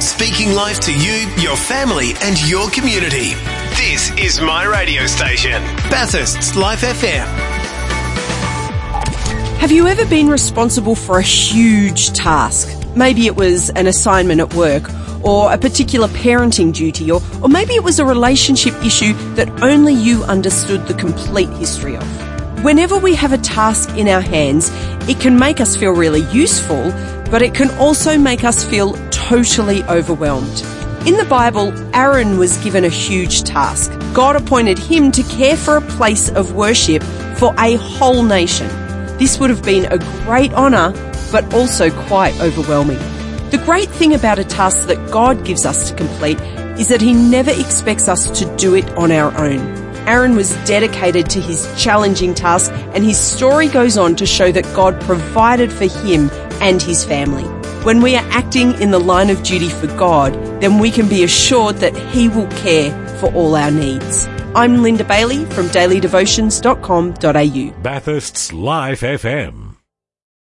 speaking life to you, your family and your community. This is my radio station, Bathurst's Life FM. Have you ever been responsible for a huge task? Maybe it was an assignment at work, or a particular parenting duty, or maybe it was a relationship issue that only you understood the complete history of. Whenever we have a task in our hands, it can make us feel really useful, but it can also make us feel totally overwhelmed. In the Bible, Aaron was given a huge task. God appointed him to care for a place of worship for a whole nation. This would have been a great honour, but also quite overwhelming. The great thing about a task that God gives us to complete is that he never expects us to do it on our own. Aaron was dedicated to his challenging task, and his story goes on to show that God provided for him and his family. When we are acting in the line of duty for God, then we can be assured that he will care for all our needs. I'm Linda Bailey from dailydevotions.com.au. Bathurst's Life FM.